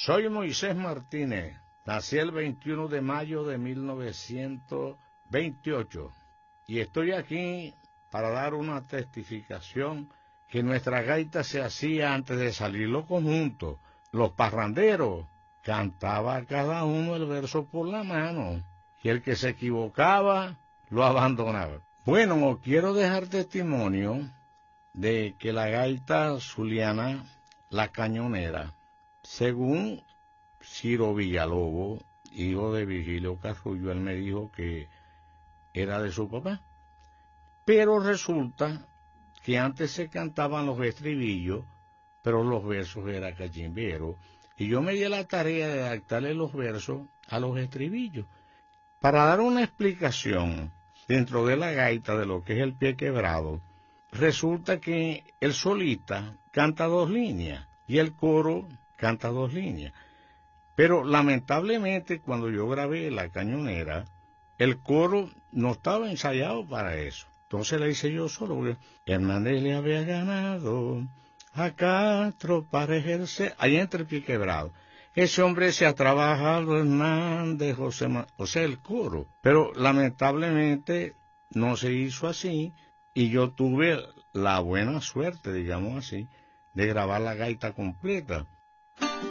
Soy Moisés Martínez, nací el 21 de mayo de 1928 y estoy aquí para dar una testificación que nuestra gaita se hacía antes de salir los conjuntos. Los parranderos cantaba cada uno el verso por la mano y el que se equivocaba lo abandonaba. Bueno, quiero dejar testimonio de que la gaita zuliana, la cañonera, según Ciro Villalobos, hijo de Virgilio Carrullo, él me dijo que era de su papá. Pero resulta que antes se cantaban los estribillos, pero los versos eran cachimberos. Y yo me di la tarea de adaptarle los versos a los estribillos. Para dar una explicación dentro de la gaita de lo que es el pie quebrado, resulta que el solista canta 2 líneas y el coro canta 2 líneas. Pero lamentablemente cuando yo grabé La Cañonera, el coro no estaba ensayado para eso. Entonces la hice yo solo, porque Hernández le había ganado a Castro para ejercer, ahí entre el pie quebrado. Ese hombre se ha trabajado, Hernández, o sea, el coro. Pero lamentablemente no se hizo así, y yo tuve la buena suerte, digamos así, de grabar la gaita completa.